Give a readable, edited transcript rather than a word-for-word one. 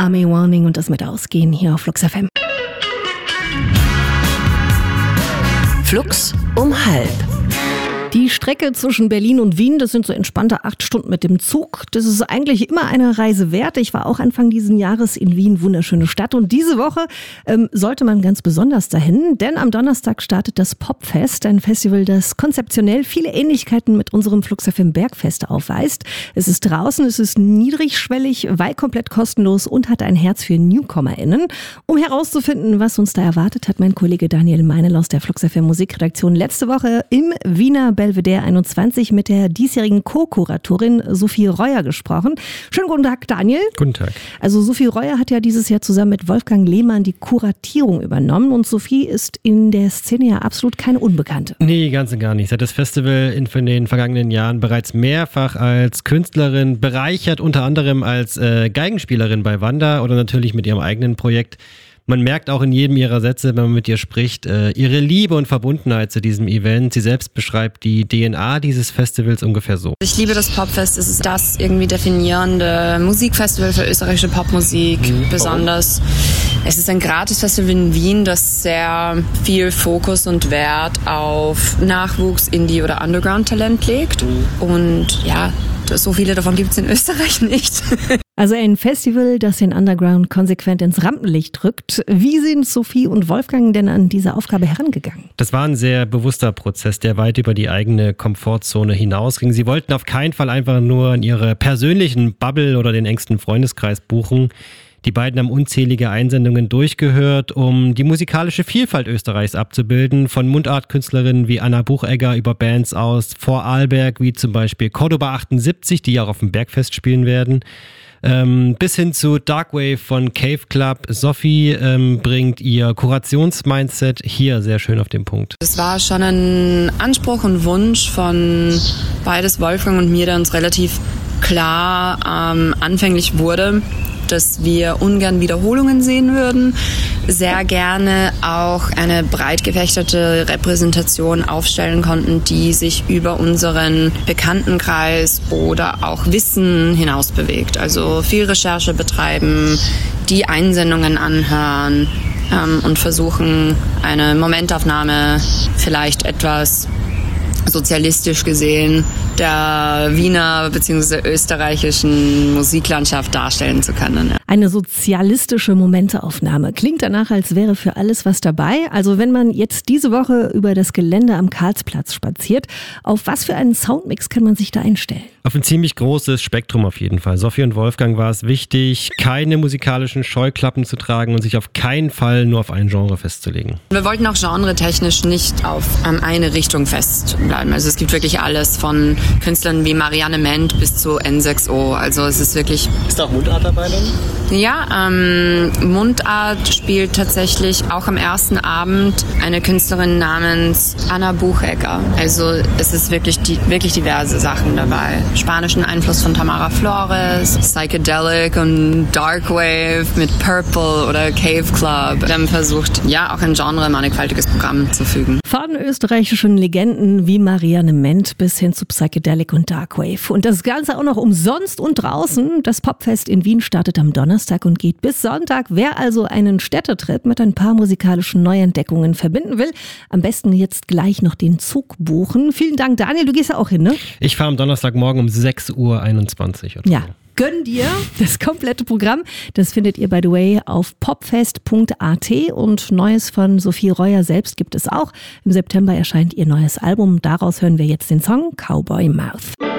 Army Warning und das mit Ausgehen hier auf Flux FM. Flux um 12:30. Die Strecke zwischen Berlin und Wien, das sind so entspannte 8 Stunden mit dem Zug. Das ist eigentlich immer eine Reise wert. Ich war auch Anfang dieses Jahres in Wien, wunderschöne Stadt. Und diese Woche sollte man ganz besonders dahin, denn am Donnerstag startet das Popfest, ein Festival, das konzeptionell viele Ähnlichkeiten mit unserem Flux FM Bergfest aufweist. Es ist draußen, es ist niedrigschwellig, weil komplett kostenlos und hat ein Herz für NewcomerInnen. Um herauszufinden, was uns da erwartet, hat mein Kollege Daniel Meinel aus der Flux FM Musikredaktion letzte Woche im Wiener Belvedere 21 mit der diesjährigen Co-Kuratorin Sophie Reuer gesprochen. Schönen guten Tag, Daniel. Guten Tag. Also Sophie Reuer hat ja dieses Jahr zusammen mit Wolfgang Lehmann die Kuratierung übernommen und Sophie ist in der Szene ja absolut keine Unbekannte. Nee, ganz und gar nicht. Sie hat das Festival in den vergangenen Jahren bereits mehrfach als Künstlerin bereichert, unter anderem als Geigenspielerin bei Wanda oder natürlich mit ihrem eigenen Projekt. Man merkt auch in jedem ihrer Sätze, wenn man mit ihr spricht, ihre Liebe und Verbundenheit zu diesem Event. Sie selbst beschreibt die DNA dieses Festivals ungefähr so. Ich liebe das Popfest. Es ist das irgendwie definierende Musikfestival für österreichische Popmusik. Besonders. Es ist ein Gratisfestival in Wien, das sehr viel Fokus und Wert auf Nachwuchs, Indie- oder Underground-Talent legt. Und ja, so viele davon gibt es in Österreich nicht. Also ein Festival, das den Underground konsequent ins Rampenlicht drückt. Wie sind Sophie und Wolfgang denn an diese Aufgabe herangegangen? Das war ein sehr bewusster Prozess, der weit über die eigene Komfortzone hinausging. Sie wollten auf keinen Fall einfach nur in ihre persönlichen Bubble oder den engsten Freundeskreis buchen. Die beiden haben unzählige Einsendungen durchgehört, um die musikalische Vielfalt Österreichs abzubilden. Von Mundartkünstlerinnen wie Anna Buchegger über Bands aus Vorarlberg, wie zum Beispiel Cordoba 78, die ja auch auf dem Bergfest spielen werden. Bis hin zu Darkwave von Cave Club. Sophie bringt ihr Kurationsmindset hier sehr schön auf den Punkt. Es war schon ein Anspruch und Wunsch von beides Wolfgang und mir, der uns relativ klar anfänglich wurde, dass wir ungern Wiederholungen sehen würden, sehr gerne auch eine breit gefächerte Repräsentation aufstellen konnten, die sich über unseren Bekanntenkreis oder auch Wissen hinaus bewegt. Also viel Recherche betreiben, die Einsendungen anhören und versuchen, eine Momentaufnahme vielleicht etwas sozialistisch gesehen der Wiener bzw. österreichischen Musiklandschaft darstellen zu können. Eine sozialistische Momentaufnahme. Klingt danach, als wäre für alles was dabei. Also wenn man jetzt diese Woche über das Gelände am Karlsplatz spaziert, auf was für einen Soundmix kann man sich da einstellen? Auf ein ziemlich großes Spektrum auf jeden Fall. Sophie und Wolfgang war es wichtig, keine musikalischen Scheuklappen zu tragen und sich auf keinen Fall nur auf ein Genre festzulegen. Wir wollten auch genretechnisch nicht auf eine Richtung festbleiben. Also es gibt wirklich alles von Künstlern wie Marianne Ment bis zu N6O. Also es ist wirklich... Ist da auch Mundart dabei dann? Ja, Mundart spielt tatsächlich auch am ersten Abend eine Künstlerin namens Anna Buchegger. Also es ist wirklich diverse Sachen dabei. Spanischen Einfluss von Tamara Flores, Psychedelic und Darkwave mit Purple oder Cave Club. Wir haben versucht, ja, auch ein genremannigfaltiges Programm zu fügen. Von österreichischen Legenden wie Marianne Ment bis hin zu Psychedelic und Darkwave. Und das Ganze auch noch umsonst und draußen. Das Popfest in Wien startet am Donnerstag und geht bis Sonntag. Wer also einen Städtetrip mit ein paar musikalischen Neuentdeckungen verbinden will, am besten jetzt gleich noch den Zug buchen. Vielen Dank, Daniel. Du gehst ja auch hin, ne? Ich fahre am Donnerstagmorgen um 6:21 Uhr. Ja. Gönn dir das komplette Programm. Das findet ihr, by the way, auf popfest.at und Neues von Sophie Reuer selbst gibt es auch. Im September erscheint ihr neues Album. Daraus hören wir jetzt den Song Cowboy Mouth.